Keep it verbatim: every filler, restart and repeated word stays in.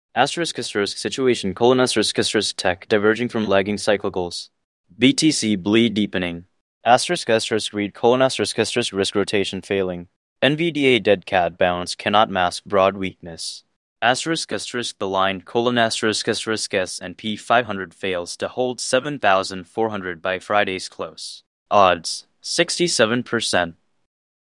Asterisk asterisk situation colon asterisk asterisk tech diverging from lagging cycle goals. B T C bleed deepening. Asterisk asterisk read colon asterisk asterisk risk rotation failing. N V D A dead cat bounce cannot mask broad weakness. Asterisk asterisk the line colon asterisk asterisk S and P five hundred fails to hold seven thousand four hundred by Friday's close. Odds sixty-seven percent.